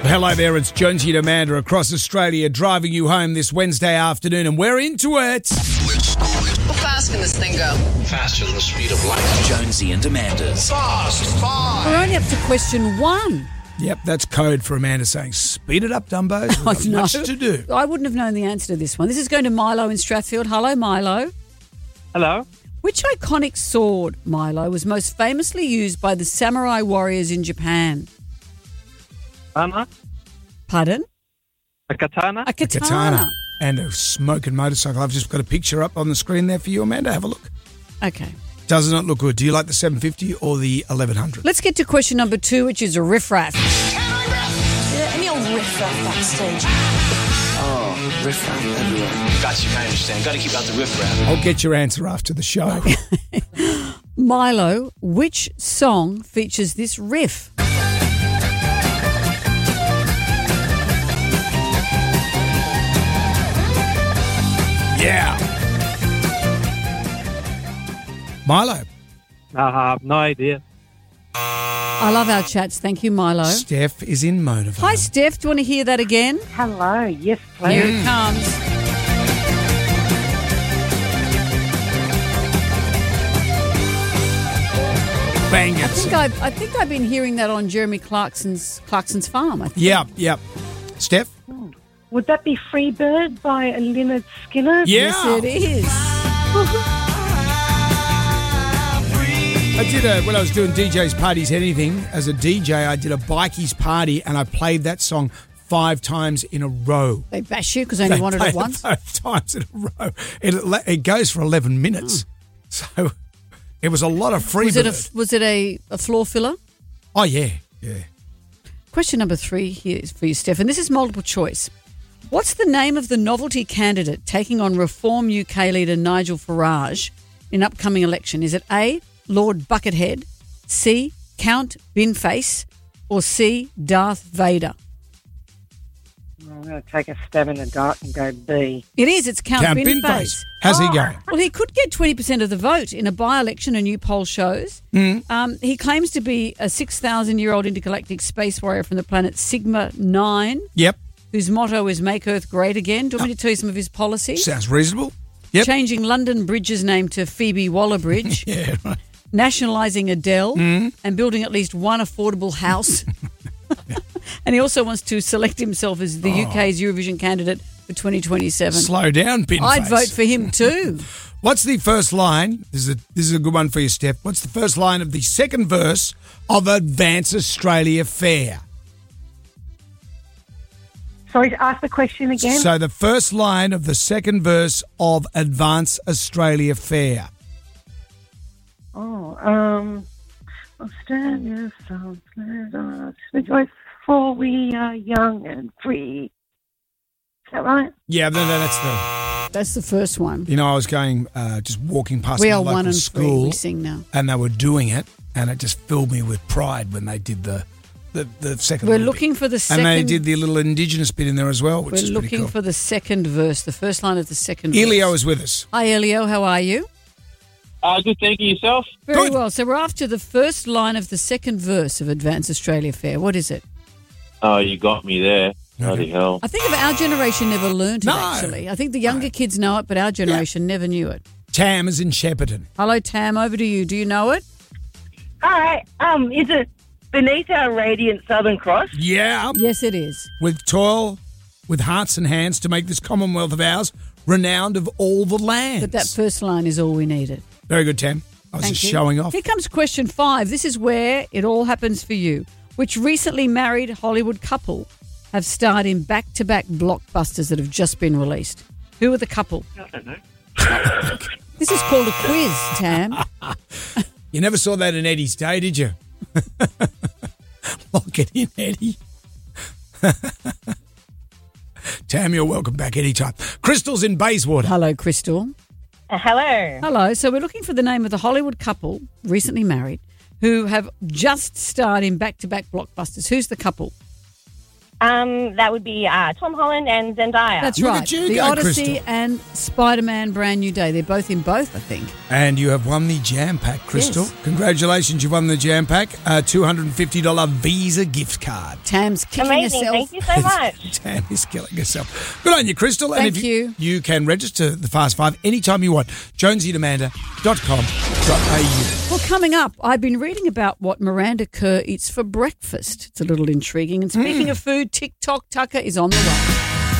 Hello there, it's Jonesy and Amanda across Australia driving you home this Wednesday afternoon, and we're into it. How fast can this thing go? Faster than the speed of light. Jonesy and Amanda's. We're only up to question 1. Yep, that's code for Amanda saying, speed it up, Dumbos. We've got No. much to do. I wouldn't have known the answer to this one. This is going to Milo in Strathfield. Hello, Milo. Hello. Which iconic sword, Milo, was most famously used by the samurai warriors in Japan? Pardon? A katana? A katana. And a smoking motorcycle. I've just got a picture up on the screen there for you, Amanda. Have a look. Okay. Does not look good. Do you like the 750 or the 1100? Let's get to question number 2, which is a riff-raff. Any old riff-raff backstage? Oh, riff-raff everywhere. Got you, I understand. Got to keep out the riffraff. I'll get your answer after the show. Milo, which song features this riff? Yeah. Milo. I have no idea. I love our chats. Thank you, Milo. Steph is in Monavale. Hi, Steph. Do you want to hear that again? Hello, yes, please. Here it comes. Bangers. I think I've been hearing that on Jeremy Clarkson's Farm. I think. Yeah. Steph? Would that be Freebird by Lynyrd Skynyrd? Yeah. Yes, it is. I did when I was doing DJ's Parties Anything, as a DJ, I did a bikies party and I played that song 5 times in a row. They bash you because they only wanted it once? 5 times in a row. It goes for 11 minutes. So it was a lot of free. Was it a floor filler? Oh, yeah. Question number 3 here is for you, Steph, and this is multiple choice. What's the name of the novelty candidate taking on Reform UK leader Nigel Farage in upcoming election? Is it A, Lord Buckethead, C, Count Binface, or C, Darth Vader? I'm going to take a stab in the dark and go B. It is. It's Count Binface. How's he going? Well, he could get 20% of the vote in a by-election, a new poll shows. He claims to be a 6,000-year-old intergalactic space warrior from the planet Sigma 9. Yep. Whose motto is Make Earth Great Again. Do you want me to tell you some of his policies? Sounds reasonable. Yep. Changing London Bridge's name to Phoebe Waller-Bridge. Yeah, right. Nationalising Adele and building at least one affordable house. And he also wants to select himself as the UK's Eurovision candidate for 2027. Slow down, Binface. I'd vote for him too. What's the first line? This is a good one for you, Steph. What's the first line of the second verse of Advance Australia Fair? Sorry, ask the question again. So the first line of the second verse of Advance Australia Fair. Australia sounds rejoice, for we are young and free. Is that right? Yeah, no, That's the first one. You know, I was going, just walking past We my are local one and school, free. We sing now. and they were doing it, and it just filled me with pride when they did the second. We're little looking bit. for the second. And they did the little Indigenous bit in there as well, which We're is pretty looking cool. for the second verse, the first line of the second Elio verse. is with us. Hi, Elio. How are you? Good, thank you. Yourself? Very Good. well. So we're after the first line of the second verse of Advance Australia Fair. What is it? Oh, you got me there. Bloody hell. I think of our generation never learned it, No. actually. I think the younger kids know it, but our generation never knew it. Tam is in Shepparton. Hello, Tam. Over to you. Do you know it? Hi, is it beneath our radiant Southern Cross? Yeah. Yes, it is. With toil, with hearts and hands to make this Commonwealth of ours renowned of all the lands. But that first line is all we needed. Very good, Tam. I was Thank just you. showing off. Here comes question 5. This is where it all happens for you. Which recently married Hollywood couple have starred in back-to-back blockbusters that have just been released? Who are the couple? I don't know. This is called a quiz, Tam. You never saw that in Eddie's day, did you? Lock it in, Eddie. Tam, you're welcome back anytime. Crystal's in Bayswater. Hello, Crystal. Hello. Hello. So we're looking for the name of the Hollywood couple, recently married, who have just starred in back-to-back blockbusters. Who's the couple? That would be Tom Holland and Zendaya. That's Look right. at you The go, Odyssey Crystal. and Spider-Man Brand New Day. They're both in both, I think. And you have won the Jam Pack, Crystal. Yes. Congratulations, you've won the Jam Pack. A $250 Visa gift card. Tam's kicking Amazing. herself. Thank you so much. Tam is killing herself. Good on you, Crystal. And Thank if you. you can register the Fast Five anytime you want. JonesyDemanda.com.au. Well, coming up, I've been reading about what Miranda Kerr eats for breakfast. It's a little intriguing. And speaking of food, TikTok Tucker is on the way.